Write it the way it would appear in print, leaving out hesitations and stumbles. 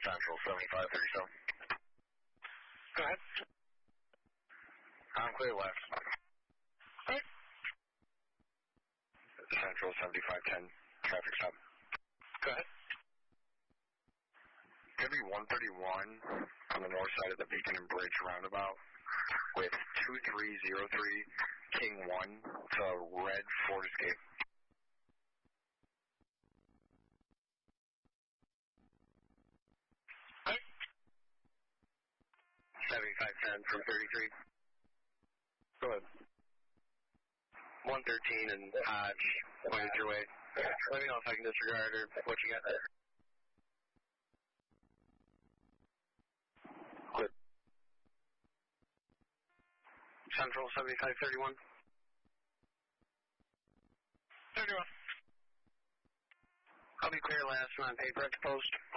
Central 7537. Go ahead. I'm clear left. Right. Central 7510, traffic stop. Go ahead. Could be 131 on the north side of the Beacon and Bridge roundabout with 2303 King 1 to red Ford Escape. Right. 7510 from 33. Go ahead. 113 and Hodge, pointed your way. Let me know if I can disregard or what you got there. Clear. Central 7531. 31. I'll be clear last on paper at the post.